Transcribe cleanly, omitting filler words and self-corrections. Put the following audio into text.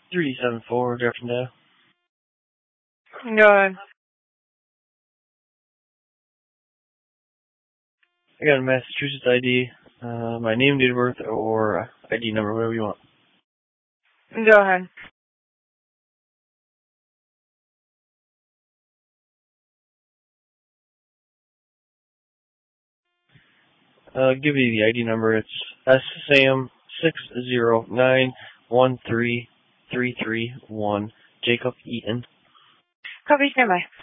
374 Jeffersondale. Go ahead. I got a Massachusetts ID, my name, date of birth, or ID number, whatever you want. Go ahead. Give you the ID number. It's SSAM60913331 Jacob Eaton. Copy, stand by.